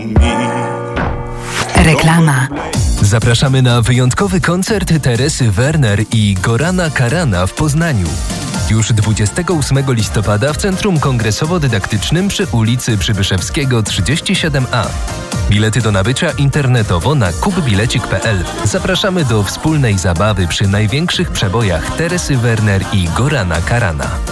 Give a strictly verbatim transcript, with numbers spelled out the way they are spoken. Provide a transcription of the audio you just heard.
Reklama. Zapraszamy na wyjątkowy koncert Teresy Werner i Gorana Karana w Poznaniu. Już dwudziestego ósmego listopada w Centrum Kongresowo-Dydaktycznym przy ulicy Przybyszewskiego trzydzieści siedem A. Bilety do nabycia internetowo na kupbilecik kropka p l. Zapraszamy do wspólnej zabawy przy największych przebojach Teresy Werner i Gorana Karana.